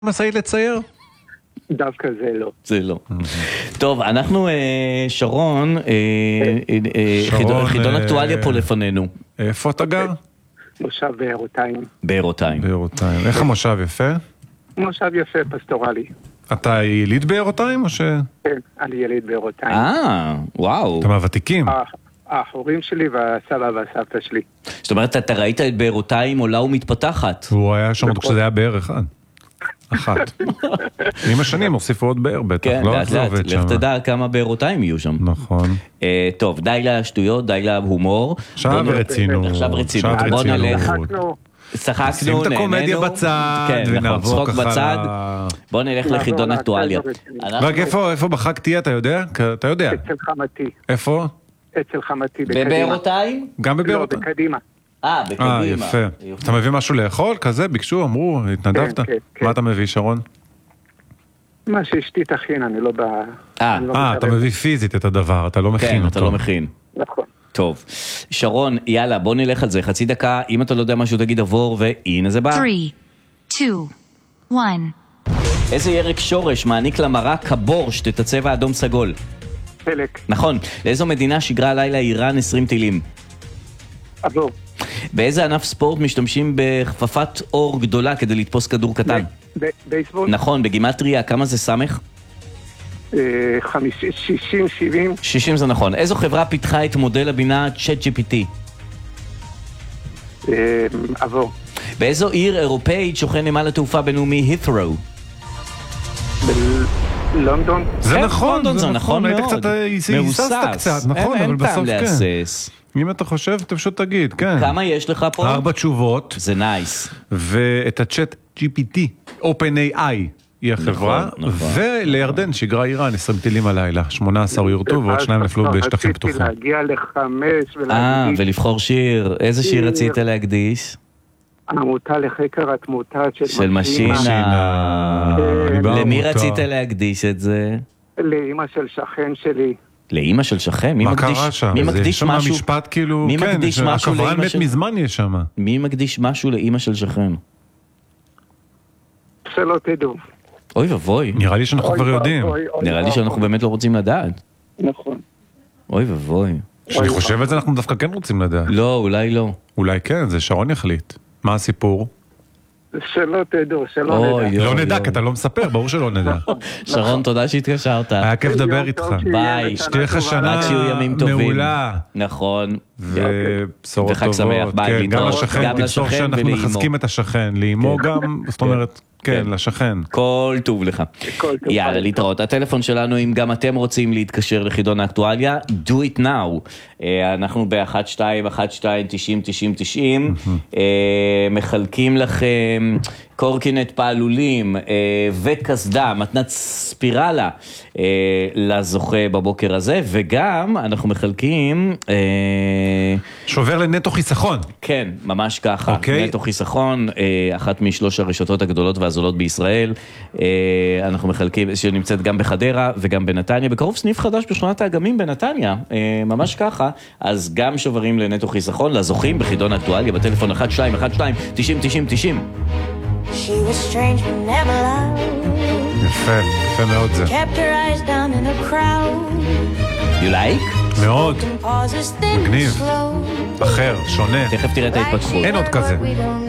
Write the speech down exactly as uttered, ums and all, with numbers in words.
מסעית לצייר? דווקא זה לא. זה לא. טוב, אנחנו, שרון, חידון אקטואליה פה לפנינו. איפה אתה גר? מושב בארותיים. בארותיים. בארותיים. איך המושב יפה? מושב יפה, פסטורלי. אתה יליד בארותיים או ש... כן, אני יליד בארותיים. אה, וואו. אתה מהוותיקים? ההורים שלי והסבא והסבתא שלי. זאת אומרת, אתה ראית את בארותיים עולה ומתפתחת. הוא היה שם כשזה היה באר אחד. אחת. עם השנים הוסיפו עוד באר בטח, לא איך זה עובד שם. לך תדע כמה בארותיים יהיו שם. נכון. טוב, די לשטויות, די להומור. עכשיו רצינות. עכשיו רצינות. בוא נלך. שחקנו, שים את הקומדיה בצד ונעבור ככה. בוא נלך לחידון אקטואליה. רק איפה בחג תהיה, אתה יודע? אתה יודע. אצל חמתי. איפה? אצל חמתי בקדימה. בבארותיים? גם בבארותיים? לא, בקדימה. אה, בקדימה. אה, יפה. אתה מביא משהו לאכול? כזה? ביקשו, אמרו, התנדבת? מה אתה מביא, שרון? מה שאשתי תכין, אני לא בא... אה, אתה מביא פיזית את הדבר, אתה לא מכין אותו. כן, אתה לא מכין. נכון. טוב. שרון, יאללה, בוא נלך על זה. חצי דקה, אם אתה לא יודע משהו, תגיד עבור, והנה זה בא. three, two, one. איזה ירק שורש מעניק למרק הבורש את הצבע אדום סגול? פלק. נכון. לאיזו מדינה שיגרה הלילה איראן עשרים טילים? עבור. באיזה ענף ספורט משתמשים בכפפת אור גדולה כדי לתפוס כדור קטן? בייסבול. נכון. בגימטריה, כמה זה סמך? שישים, שבעים. שישים זה נכון. איזו חברה פיתחה את מודל הבינה צ'אט ג'י פי טי? עבור. באיזו עיר אירופאית שוכן נמל התעופה בינלאומי הית'רו? בלונדון. זה נכון, לונדון, זה נכון מאוד. היית קצת, היססת קצת, נכון, אבל בסוף כן. אם אתה חושב, אתה פשוט תגיד, כן. כמה יש לך פה? ארבע תשובות. זה נייס. ואת הצ'אט ג'י פי טי, OpenAI היא החברה, ולירדן שיגרה איראן עשרים טילים הלילה, שמונה עשר יורטו ועוד שניים נפלו בשטחים פתוחים. רציתי להגיע לחמש ולהקדיש. אה, ולבחור שיר. איזה שיר רצית להקדיש? העמותה לחקר התמותה של משינה. למי רצית להקדיש את זה? לאמא של שכן שלי. לאמא של שכן? מה קרה שם? מי מקדיש משהו? זה שם משפט כאילו, כן, הכוון מת מזמן יש שם. מי מקדיש משהו לאמא של שכן? שלא תדעו. אוי ובוי. נראה לי שאנחנו כבר יודעים. נראה לי שאנחנו באמת לא רוצים לדעת. נכון. אוי ובוי. כשאני חושב על זה אנחנו דווקא כן רוצים לדעת. לא, אולי לא. אולי כן, זה שרון יחליט. מה הסיפור? שלא תדעו, שלא נדע. לא נדע, כי אתה לא מספר, ברור שלא נדע. שרון, תודה שהתקשרת. היה כיף לדבר איתך. ביי. שתהיה לך שנה מעולה. נכון. ובשורות וחג שמח, ביי. גם לשכן, תמסור שאנחנו מחזקים את השכן. לאמו גם, זאת אומרת, כן, לשכן. כל טוב לך. יאללה, להתראות. הטלפון שלנו, אם גם אתם רוצים להתקשר לחידון האקטואליה, do it now. אנחנו ב-אחת שתיים אחת שתיים תשעים תשעים תשעים, מחלקים לכם קורקינט פעלולים וקסדה, מתנת ספירלה לזוכה בבוקר הזה, וגם אנחנו מחלקים שובר לנטו חיסכון. כן, ממש ככה. נטו חיסכון, אחת משלוש הרשתות הגדולות והזולות בישראל. אנחנו מחלקים, שנמצאת גם בחדרה וגם בנתניה, בקרוב סניף חדש בשכונת האגמים בנתניה, ממש ככה. אז גם שוברים לנטו חיסכון לזוכים בחידון אקטואליה בטלפון אחת שתיים אחת שתיים תשעים תשעים תשעים. She was strange but never loud. יפה, יפה מאוד זה. Kept her eyes down in a crowd. You like? מאוד. מגניב. אחר, שונה. תכף תראה את ההתפתחות. אין עוד כזה.